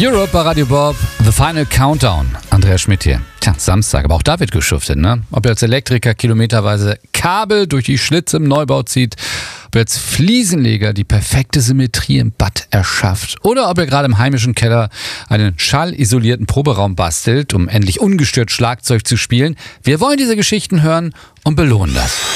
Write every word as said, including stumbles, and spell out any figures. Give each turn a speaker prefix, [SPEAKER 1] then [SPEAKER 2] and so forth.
[SPEAKER 1] Europe bei Radio Bob, The Final Countdown. Andreas Schmidt hier. Tja, Samstag, aber auch da wird geschuftet, ne? Ob ihr als Elektriker kilometerweise Kabel durch die Schlitze im Neubau zieht, ob ihr als Fliesenleger die perfekte Symmetrie im Bad erschafft oder ob ihr gerade im heimischen Keller einen schallisolierten Proberaum bastelt, um endlich ungestört Schlagzeug zu spielen. Wir wollen diese Geschichten hören und belohnen das.